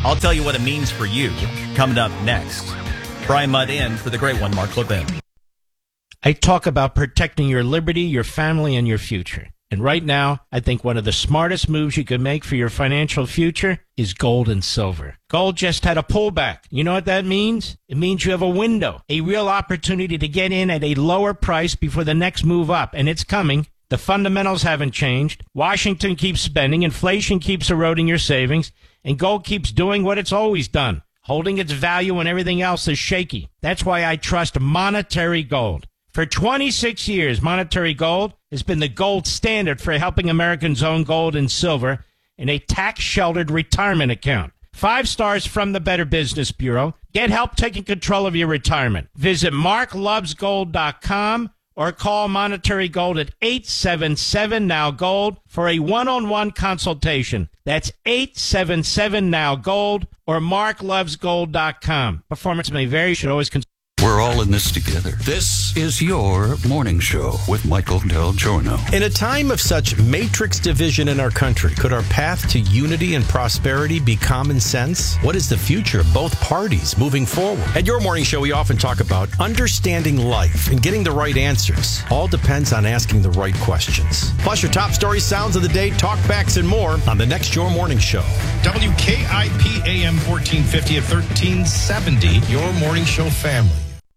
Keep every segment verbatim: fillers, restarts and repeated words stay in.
I'll tell you what it means for you. Coming up next. Brian Mudd in for the great one, Mark Levin. I talk about protecting your liberty, your family, and your future. And right now, I think one of the smartest moves you can make for your financial future is gold and silver. Gold just had a pullback. You know what that means? It means you have a window, a real opportunity to get in at a lower price before the next move up. And it's coming. The fundamentals haven't changed. Washington keeps spending. Inflation keeps eroding your savings. And gold keeps doing what it's always done, holding its value when everything else is shaky. That's why I trust Monetary Gold. For twenty-six years, Monetary Gold has been the gold standard for helping Americans own gold and silver in a tax-sheltered retirement account. Five stars from the Better Business Bureau. Get help taking control of your retirement. Visit mark loves gold dot com or call Monetary Gold at eight seven seven now gold for a one-on-one consultation. That's eight seven seven now gold or mark loves gold dot com. Performance may vary. Should always consider. We're all in this together. This is your morning show with Michael Del Giorno. In a time of such matrix division in our country, could our path to unity and prosperity be common sense? What is the future of both parties moving forward? At your morning show, we often talk about understanding life and getting the right answers. All depends on asking the right questions. Plus your top stories, sounds of the day, talkbacks, and more on the next Your Morning Show. W K I P A M fourteen fifty at thirteen seventy, Your Morning Show family.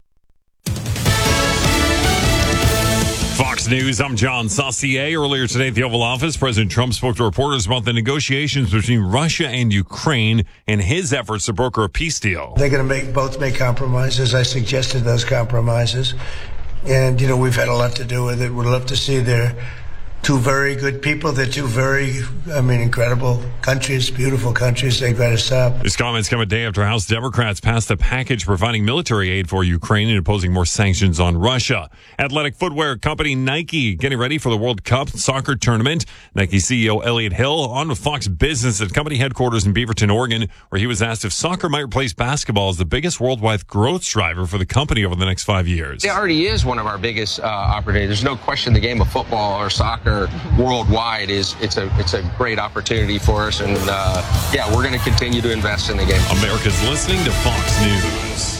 Fox News, I'm John Saucier. Earlier today at the Oval Office, President Trump spoke to reporters about the negotiations between Russia and Ukraine and his efforts to broker a peace deal. They're going to make both make compromises. I suggested those compromises. And, you know, we've had a lot to do with it. We'd love to see their two very good people. They're two very, I mean, incredible countries, beautiful countries. They've got to stop. His comments come a day after House Democrats passed a package providing military aid for Ukraine and imposing more sanctions on Russia. Athletic footwear company Nike getting ready for the World Cup soccer tournament. Nike C E O Elliott Hill on with Fox Business at company headquarters in Beaverton, Oregon, where he was asked if soccer might replace basketball as the biggest worldwide growth driver for the company over the next five years. It already is one of our biggest uh, opportunities. There's no question the game of football or soccer worldwide is it's a it's a great opportunity for us, and uh, yeah, we're going to continue to invest in the game. America's listening to Fox News.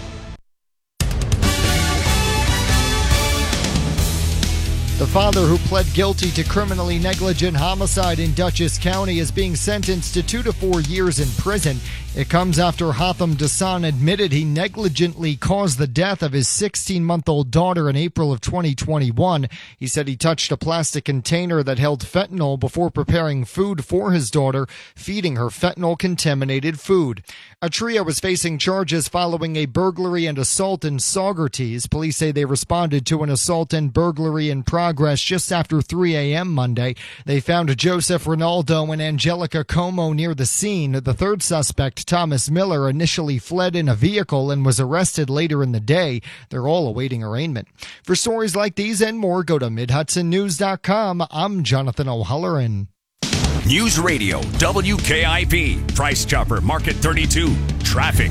The father who pled guilty to criminally negligent homicide in Dutchess County is being sentenced to two to four years in prison. It comes after Hatham Dasan admitted he negligently caused the death of his sixteen-month-old daughter in April of twenty twenty-one. He said he touched a plastic container that held fentanyl before preparing food for his daughter, feeding her fentanyl-contaminated food. A trio is facing charges following a burglary and assault in Saugerties. Police say they responded to an assault and burglary in progress just after three a.m. Monday. They found Joseph Ronaldo and Angelica Como near the scene. The third suspect, Thomas Miller, initially fled in a vehicle and was arrested later in the day. They're all awaiting arraignment. For stories like these and more, go to mid hudson news dot com. I'm Jonathan O'Halloran. News Radio, W K I P, Price Chopper, Market thirty-two, traffic.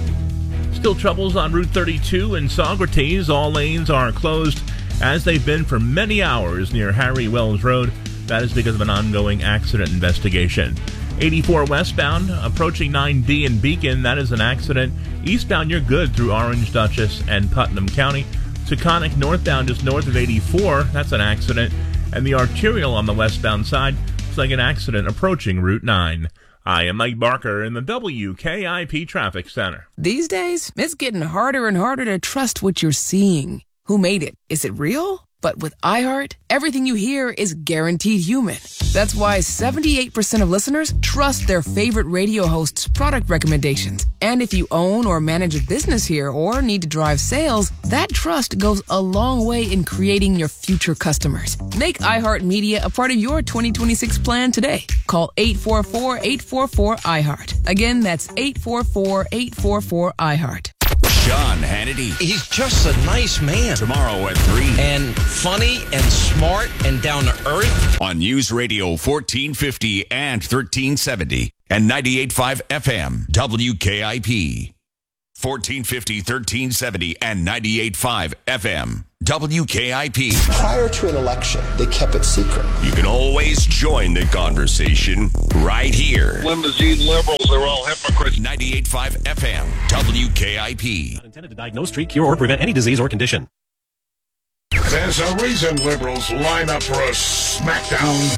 Still troubles on Route thirty-two in Saugerties. All lanes are closed as they've been for many hours near Harry Wells Road. That is because of an ongoing accident investigation. eighty-four westbound, approaching nine D in Beacon. That is an accident. Eastbound, you're good through Orange, Dutchess, and Putnam County. Taconic northbound, just north of eighty-four. That's an accident. And the arterial on the westbound side looks like an accident approaching Route nine. I am Mike Barker in the W K I P Traffic Center. These days, it's getting harder and harder to trust what you're seeing. Who made it? Is it real? But with iHeart, everything you hear is guaranteed human. That's why seventy-eight percent of listeners trust their favorite radio host's product recommendations. And if you own or manage a business here or need to drive sales, that trust goes a long way in creating your future customers. Make iHeartMedia a part of your twenty twenty-six plan today. Call eight four four, eight four four, iHeart. Again, that's eight four four, eight four four, iHeart. Sean Hannity. He's just a nice man. Tomorrow at three. And funny and smart and down to earth. On News Radio fourteen fifty and thirteen seventy and ninety-eight point five F M, W K I P. fourteen fifty, thirteen seventy, and ninety-eight point five F M. W K I P. Prior to an election, they kept it secret. You can always join the conversation right here. Limousine liberals, they're all hypocrites. ninety-eight point five F M. W K I P. Not intended to diagnose, treat, cure, or prevent any disease or condition. There's a reason liberals line up for a smackdown.